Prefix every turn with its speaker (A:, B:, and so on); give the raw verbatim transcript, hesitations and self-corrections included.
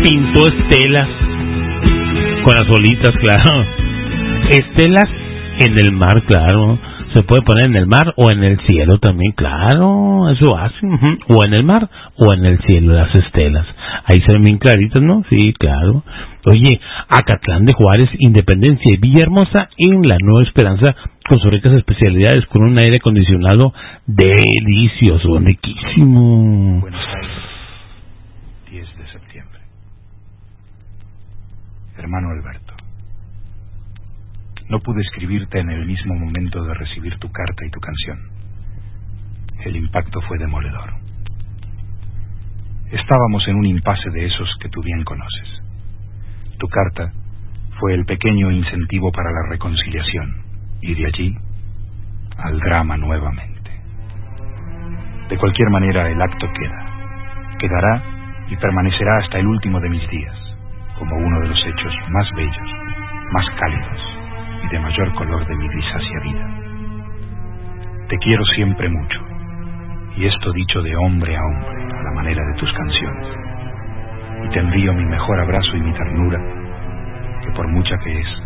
A: pintó estelas con las bolitas, claro. Estelas en el mar, claro. Se puede poner en el mar o en el cielo también, claro, eso hace, uh-huh. O en el mar o en el cielo las estelas. Ahí se ven bien claritas, ¿no? Sí, claro. Oye, Acatlán de Juárez, Independencia y Villahermosa en la Nueva Esperanza con sus ricas especialidades, con un aire acondicionado delicioso, riquísimo.
B: Buenos Aires, diez de septiembre. Hermano Alberto, no pude escribirte en el mismo momento de recibir tu carta y tu canción. El impacto fue demoledor. Estábamos en un impasse de esos que tú bien conoces. Tu carta fue el pequeño incentivo para la reconciliación, y de allí al drama nuevamente. De cualquier manera, el acto queda. Quedará y permanecerá hasta el último de mis días, como uno de los hechos más bellos, más cálidos y de mayor color de mi grisácea vida. Te quiero siempre mucho, y esto dicho de hombre a hombre, a la manera de tus canciones. Y te envío mi mejor abrazo y mi ternura, que por mucha que es,